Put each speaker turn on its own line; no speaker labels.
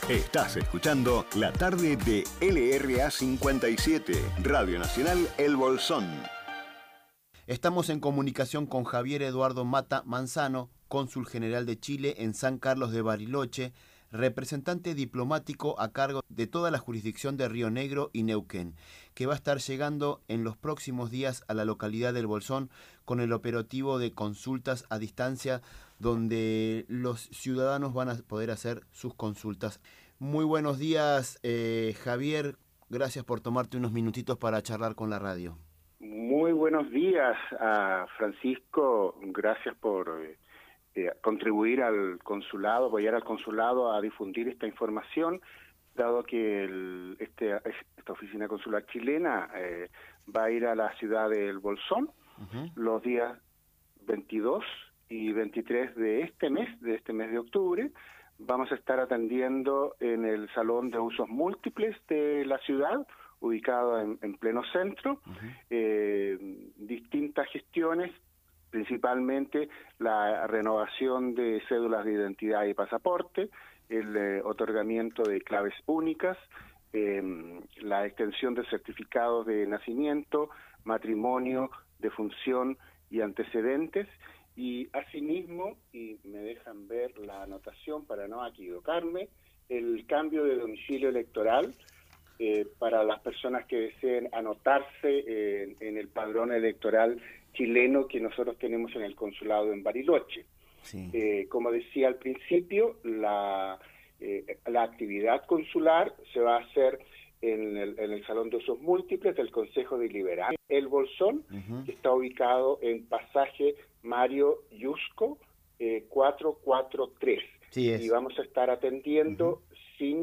Estás escuchando La Tarde de LRA 57, Radio Nacional El Bolsón.
Estamos en comunicación con Javier Eduardo Mata Manzano, cónsul general de Chile en San Carlos de Bariloche, representante diplomático a cargo de toda la jurisdicción de Río Negro y Neuquén, que va a estar llegando en los próximos días a la localidad del Bolsón con el operativo de consultas a distancia, donde los ciudadanos van a poder hacer sus consultas. Muy buenos días, Javier. Gracias por tomarte unos minutitos para charlar con la radio.
Muy buenos días, Francisco. Gracias por contribuir al consulado, apoyar al consulado a difundir esta información, dado que esta oficina consular chilena va a ir a la ciudad del Bolsón los días 22 y 23 de este mes de octubre. Vamos a estar atendiendo en el Salón de Usos Múltiples de la ciudad, ubicado en pleno centro, distintas gestiones, principalmente la renovación de cédulas de identidad y pasaporte, el otorgamiento de claves únicas, la extensión de certificados de nacimiento, matrimonio, defunción y antecedentes, y asimismo, y me dejan ver la anotación para no equivocarme, el cambio de domicilio electoral para las personas que deseen anotarse en el padrón electoral chileno que nosotros tenemos en el consulado en Bariloche. Sí. Como decía al principio, la actividad consular se va a hacer en el Salón de Usos Múltiples del Consejo Deliberante El Bolsón, que está ubicado en Pasaje Mario Yusco 443. Sí, y vamos a estar atendiendo